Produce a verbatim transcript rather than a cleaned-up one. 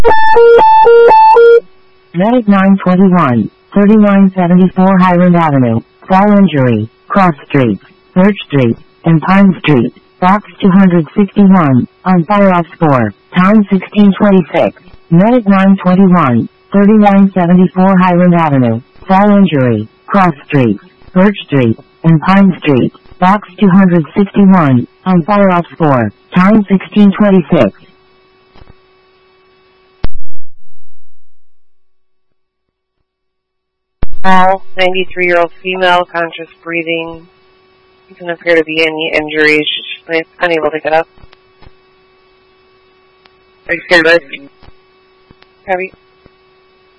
Medic nine twenty-one, thirty-nine seventy-four Highland Avenue, Fall Injury, Cross Street, Birch Street, and Pine Street, Box two sixty-one, on fire off score, time sixteen twenty-six. Medic nine twenty-one, thirty-nine seventy-four Highland Avenue, Fall Injury, Cross Street, Birch Street, and Pine Street, Box two sixty-one, on fire off score, time sixteen twenty-six. All ninety-three-year-old female, conscious breathing. Doesn't appear to be any injuries. She's just unable to get up. Are you scared of this? Heavy?